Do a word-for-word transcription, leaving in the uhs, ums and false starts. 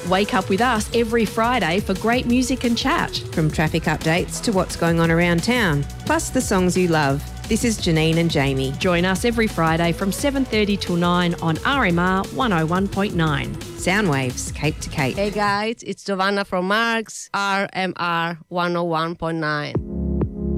Wake up with us every Friday for great music and chat. From traffic updates to what's going on around town, plus the songs you love. This is Janine and Jamie. Join us every Friday from seven thirty till nine on R M R one oh one point nine. Soundwaves, Cape to Cape. Hey guys, it's Giovanna from Marks, R M R one oh one point nine.